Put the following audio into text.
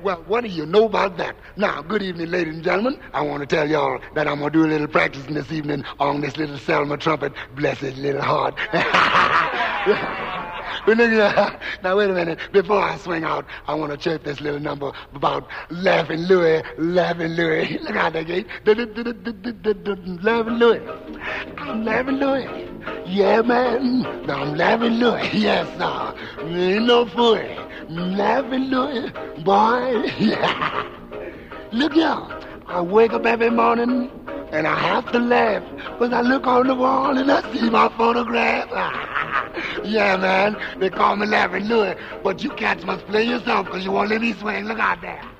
Well, what do you know about that? Now, good evening, ladies and gentlemen. I want to tell y'all that I'm going to do a little practicing this evening on this little Selma trumpet. Bless his little heart. But look at, now, wait a minute. Before I swing out, I want to chirp this little number about Laughing Louie, Laughing Louie. Look out that gate. Laughing Louie. I'm Laughing Louie. Yeah, man. I'm Laughing Louie. Yes, sir. Ain't no fool. Laughing Louie. Boy. Yeah. Look here. I wake up every morning and I have to laugh because I look on the wall and I see my photograph. Yeah, man, they call me Laughing Louie, but you cats must play yourself because you won't let me swing. Look out there.